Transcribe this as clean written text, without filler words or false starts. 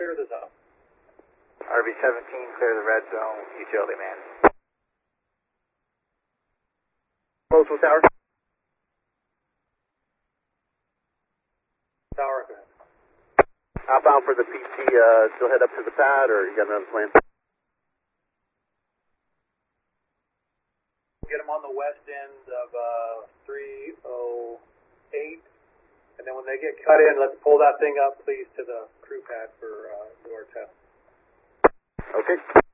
clear the zone. RV-17, clear the red zone, utility man. Postal tower. Tower, go ahead. Outbound for the PT, still head up to the pad, or you got another plan? Get them on the west end of 308, and then when they get cut in, let's pull that thing up, please, to the crew pad for door test. Okay.